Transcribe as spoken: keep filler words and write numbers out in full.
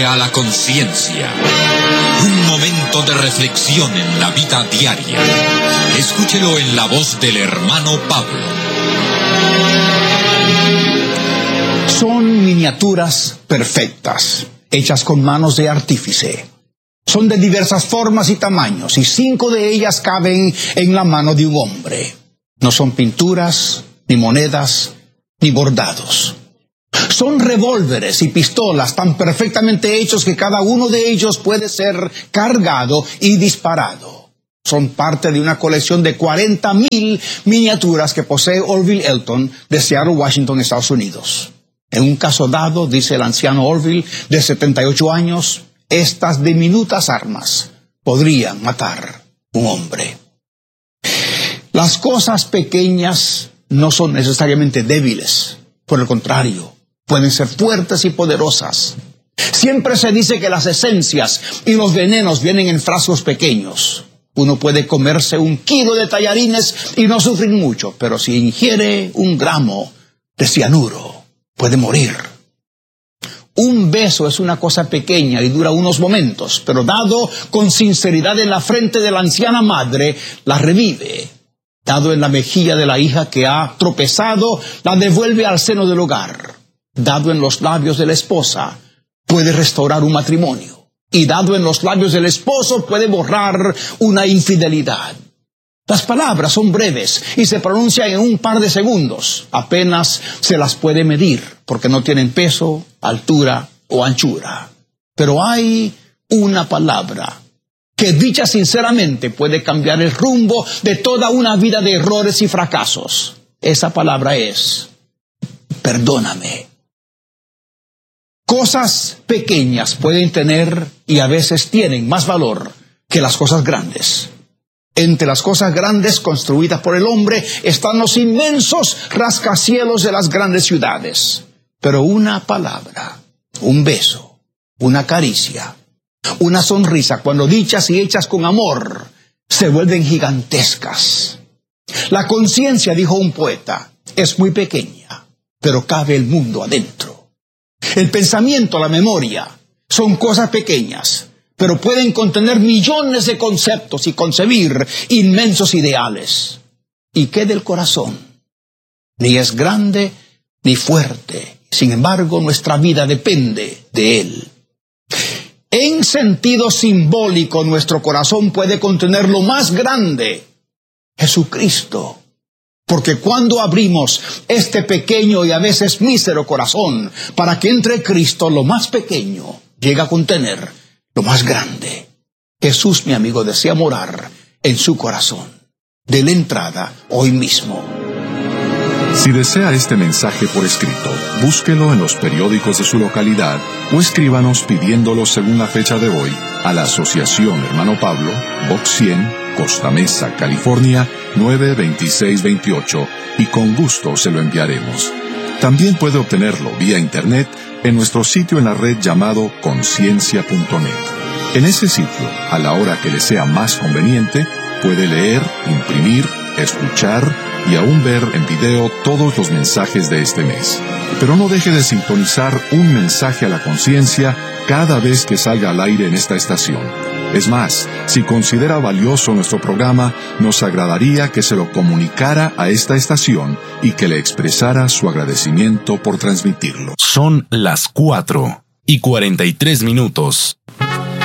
A la conciencia. Un momento de reflexión en la vida diaria. Escúchelo en la voz del hermano Pablo. Son miniaturas perfectas, hechas con manos de artífice. Son de diversas formas y tamaños, y cinco de ellas caben en la mano de un hombre. No son pinturas, ni monedas, ni bordados. Son revólveres y pistolas tan perfectamente hechos que cada uno de ellos puede ser cargado y disparado. Son parte de una colección de cuarenta mil miniaturas que posee Orville Elton de Seattle, Washington, Estados Unidos. En un caso dado, dice el anciano Orville, de setenta y ocho años, estas diminutas armas podrían matar un hombre. Las cosas pequeñas no son necesariamente débiles. Por el contrario, pueden ser fuertes y poderosas. Siempre se dice que las esencias y los venenos vienen en frascos pequeños. Uno puede comerse un kilo de tallarines y no sufrir mucho, pero si ingiere un gramo de cianuro, puede morir. Un beso es una cosa pequeña y dura unos momentos, pero dado con sinceridad en la frente de la anciana madre, la revive. Dado en la mejilla de la hija que ha tropezado, la devuelve al seno del hogar. Dado en los labios de la esposa, puede restaurar un matrimonio. Y dado en los labios del esposo, puede borrar una infidelidad. Las palabras son breves y se pronuncian en un par de segundos. Apenas se las puede medir, porque no tienen peso, altura o anchura. Pero hay una palabra que, dicha sinceramente, puede cambiar el rumbo de toda una vida de errores y fracasos. Esa palabra es: perdóname. Cosas pequeñas pueden tener y a veces tienen más valor que las cosas grandes. Entre las cosas grandes construidas por el hombre están los inmensos rascacielos de las grandes ciudades. Pero una palabra, un beso, una caricia, una sonrisa, cuando dichas y hechas con amor, se vuelven gigantescas. La conciencia, dijo un poeta, es muy pequeña, pero cabe el mundo adentro. El pensamiento, la memoria, son cosas pequeñas, pero pueden contener millones de conceptos y concebir inmensos ideales. ¿Y qué del corazón? Ni es grande ni fuerte. Sin embargo, nuestra vida depende de él. En sentido simbólico, nuestro corazón puede contener lo más grande, Jesucristo. Porque cuando abrimos este pequeño y a veces mísero corazón para que entre Cristo, lo más pequeño llega a contener lo más grande. Jesús, mi amigo, desea morar en su corazón. Dele entrada hoy mismo. Si desea este mensaje por escrito, búsquelo en los periódicos de su localidad o escríbanos pidiéndolo según la fecha de hoy a la Asociación Hermano Pablo, Box cien, Costa Mesa, California, nueve veintiséis veintiocho, y con gusto se lo enviaremos. También puede obtenerlo vía internet en nuestro sitio en la red llamado conciencia punto net. En ese sitio, a la hora que le sea más conveniente, puede leer, imprimir, escuchar y aún ver en video todos los mensajes de este mes. Pero no deje de sintonizar un mensaje a la conciencia cada vez que salga al aire en esta estación. Es más, si considera valioso nuestro programa, nos agradaría que se lo comunicara a esta estación y que le expresara su agradecimiento por transmitirlo. Son las cuatro y cuarenta y tres minutos.